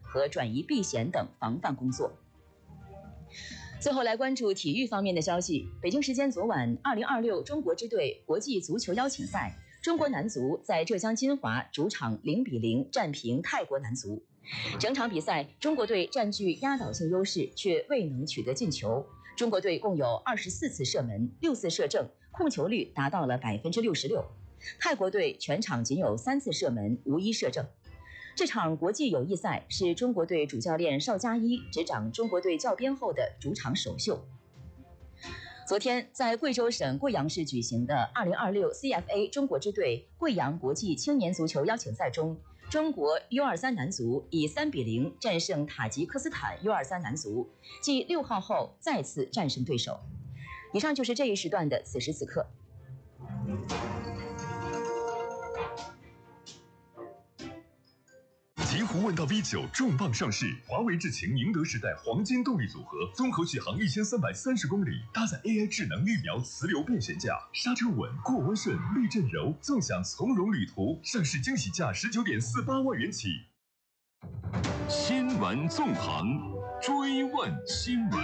和转移避险等防范工作。最后来关注体育方面的消息。北京时间昨晚，2026中国之队国际足球邀请赛，中国男足在浙江金华主场0-0战平泰国男足。整场比赛，中国队占据压倒性优势，却未能取得进球。中国队共有24次射门，6次射正，控球率达到了66%。泰国队全场仅有3次射门，无一射正。这场国际友谊赛是中国队主教练邵佳一执掌中国队教鞭后的主场首秀。昨天，在贵州省贵阳市举行的2026 CFA 中国之队贵阳国际青年足球邀请赛中，中国 U23 男足以3-0战胜塔吉克斯坦 U23 男足，继6号后再次战胜对手。以上就是这一时段的此时此刻。 极狐问道 V9 重磅上市，华为智擎宁德时代黄金动力组合，综合续航1330公里，搭载 AI 智能预瞄磁流变悬架，刹车稳，过弯顺，避震柔，纵享从容旅途。上市惊喜价19.48万元起。新闻纵横，追问新闻。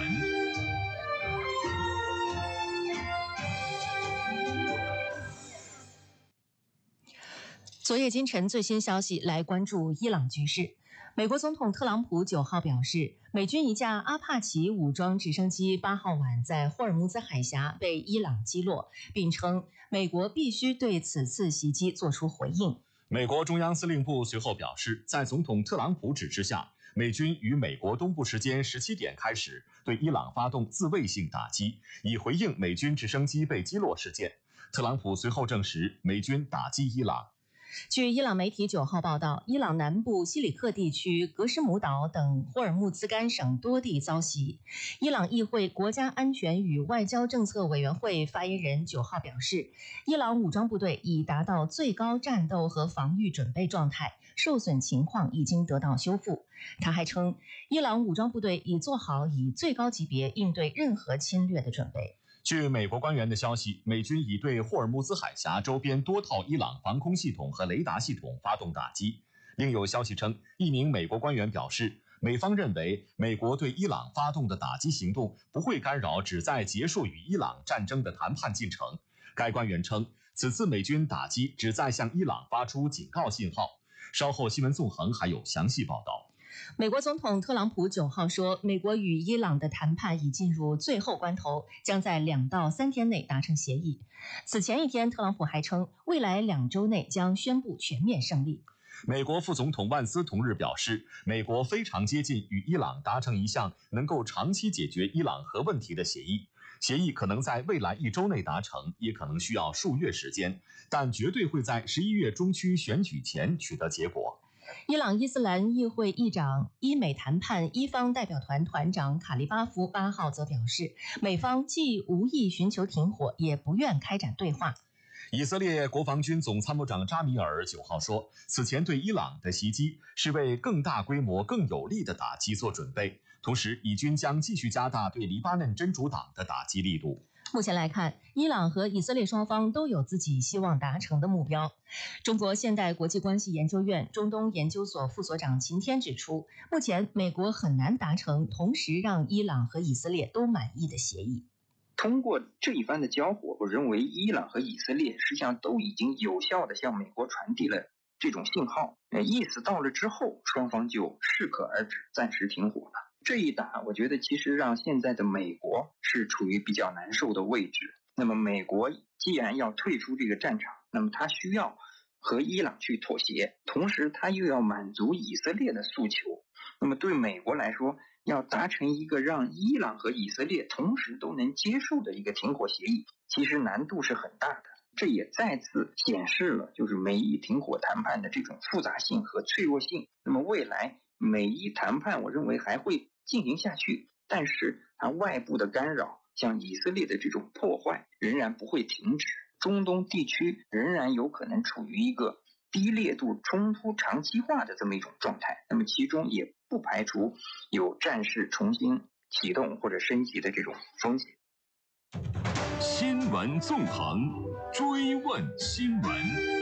昨夜今晨最新消息，来关注伊朗局势。美国总统特朗普9号表示，美军一架阿帕奇武装直升机8号晚在霍尔木兹海峡被伊朗击落，并称美国必须对此次袭击作出回应。 美国中央司令部随后表示，在总统特朗普指示下，美军于美国东部时间17点开始对伊朗发动自卫性打击，以回应美军直升机被击落事件。特朗普随后证实，美军打击伊朗。 据伊朗媒体9号报道，伊朗南部西里克地区格什姆岛等霍尔木兹干省多地遭袭。伊朗议会国家安全与外交政策委员会发言人9号表示，伊朗武装部队已达到最高战斗和防御准备状态，受损情况已经得到修复。他还称，伊朗武装部队已做好以最高级别应对任何侵略的准备。 据美国官员的消息，美军已对霍尔木兹海峡周边多套伊朗防空系统和雷达系统发动打击。另有消息称，一名美国官员表示，美方认为美国对伊朗发动的打击行动不会干扰旨在结束与伊朗战争的谈判进程。该官员称，此次美军打击旨在向伊朗发出警告信号。稍后新闻纵横还有详细报道。 美国总统特朗普9号说，美国与伊朗的谈判已进入最后关头，将在2到3天内达成协议。此前一天，特朗普还称，未来2周内将宣布全面胜利。 美国副总统万斯同日表示，美国非常接近与伊朗达成一项能够长期解决伊朗核问题的协议，协议可能在未来1周内达成，也可能需要数月时间，但绝对会在11月中期选举前取得结果。 伊朗伊斯兰议会议长、伊美谈判伊方代表团团长卡利巴夫8号则表示，美方既无意寻求停火，也不愿开展对话。 以色列国防军总参谋长扎米尔9号说，此前对伊朗的袭击是为更大规模、更有力的打击做准备，同时以军将继续加大对黎巴嫩真主党的打击力度。 目前来看，伊朗和以色列双方都有自己希望达成的目标。中国现代国际关系研究院中东研究所副所长秦天指出，目前美国很难达成同时让伊朗和以色列都满意的协议。 通过这一番的交火，我认为伊朗和以色列实际上都已经有效地向美国传递了这种信号，意思到了之后，双方就适可而止，暂时停火了。这一打，我觉得其实让现在的美国是处于比较难受的位置。那么美国既然要退出这个战场，那么他需要和伊朗去妥协，同时他又要满足以色列的诉求。那么对美国来说，要达成一个让伊朗和以色列同时都能接受的一个停火协议，其实难度是很大的。这也再次显示了就是美伊停火谈判的这种复杂性和脆弱性。那么未来美伊谈判，我认为还会进行下去，但是它外部的干扰，像以色列的这种破坏仍然不会停止，中东地区仍然有可能处于一个低烈度冲突长期化的这么一种状态，那么其中也不排除有战事重新启动或者升级的这种风险。 新闻纵横，追问新闻。